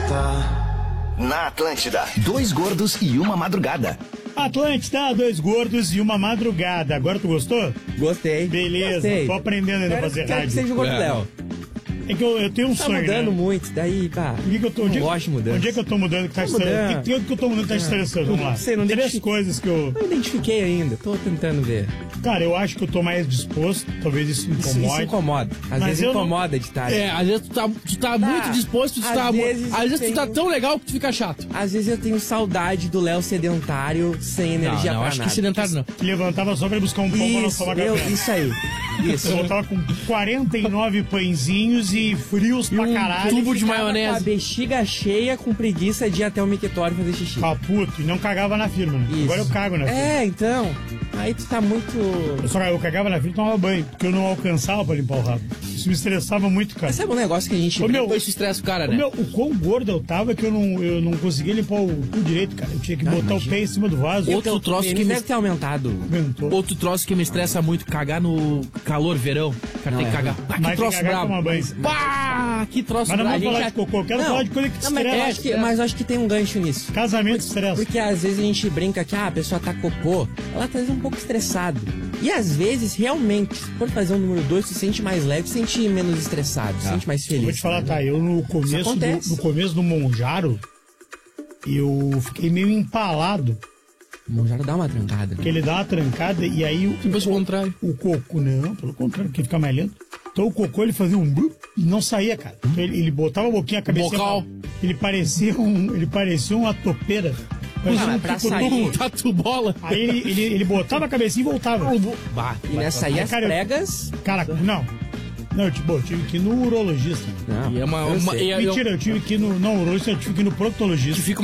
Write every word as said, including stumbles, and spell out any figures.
Na Atlântida, dois gordos e uma madrugada. Atlântida, dois gordos e uma madrugada. Agora tu gostou? Gostei. Beleza, Gostei. tô aprendendo ainda a Quero, fazer quero rádio. que seja o gordo É. Léo. É que eu, eu tenho um Tá sonho, mudando né? muito, daí, pá. Por que que eu tô, não onde, gosto de mudança. onde é que eu tô mudando que tá Tá estressando? mudando. O que, que, que eu tô mudando que tá estressando? Vamos lá. Sei, não Três identifico. coisas que eu... Não identifiquei ainda, tô tentando ver. Cara, eu acho que eu tô mais disposto, talvez isso me Isso, isso incomode. incomoda. Às Mas vezes eu não- incomoda de estar. É, às vezes tu tá, tu tá muito disposto, tu às tá, vezes às vezes eu tu tá tenho- tão legal que tu fica chato. Às vezes eu tenho saudade do Léo sedentário, sem energia não, não, pra acho nada. que sedentário não. Que levantava só pra ir buscar um pão pra não Isso, tomar eu, café. isso aí. Isso. Eu tava com quarenta e nove pãezinhos e frios pra um caralho. tubo de Ficava maionese. Com a bexiga cheia, com preguiça de ir até o mictório fazer xixi. Ah, puto, e não cagava na firma, né? Isso. Agora eu cago na firma. É, então. Aí tu tá muito. Eu só eu cagava na firma e tomava banho, porque eu não alcançava pra limpar o rabo. Isso me estressava muito, cara. Mas sabe um negócio que a gente. Ô, meu, Depois isso estressa o cara, O, né? meu, o quão gordo eu tava que eu não, eu não conseguia limpar o cu direito, cara. Eu tinha que Ah, botar imagina. o pé em cima do vaso. Outro Teu troço pênis que me- deve ter aumentado. Aumentou. Outro troço que me estressa muito, cagar no calor verão. O cara Não, tem que é cagar. ruim. Ah, Mas que troço tem que cagar brabo. com uma banho. Pá, que troço Mas não brabo. vamos falar já- de cocô, eu quero Não. falar de coisa que te Não, mas, eu estressa. acho que, mas eu acho que tem um gancho nisso. Casamento estressa. Porque às vezes a gente brinca que ah, a pessoa tá cocô, ela tá às vezes um pouco estressado. E às vezes, realmente, se for fazer um número dois, tu se sente mais leve, tu se sente menos estressado, se sente mais feliz. Vou te falar, né? tá? Eu no começo, do, acontece. no começo do Monjaro, eu fiquei meio empalado. O Monjaro dá uma trancada. Né? Porque ele dá uma trancada e aí o, Depois o contrário. o cocô, não, pelo contrário, porque fica mais lento. Então o cocô ele fazia um blup e não saía, cara. Então, ele, ele botava a boquinha, a cabeça. Bocal. Ele parecia um. Ele parecia uma topeira. Parecia Ah, um mas pra tucutu. sair- Tatu bola. Aí ele, ele, ele botava a cabecinha e voltava. Bah, E nessa aí as Cara, eu- pregas. Cara, não. Não, eu, tipo, eu tive que ir no urologista. Não, E é uma, eu uma- sei. e é- Mentira, eu tive que ir no. Não, urologista, eu tive que ir no proctologista. que fica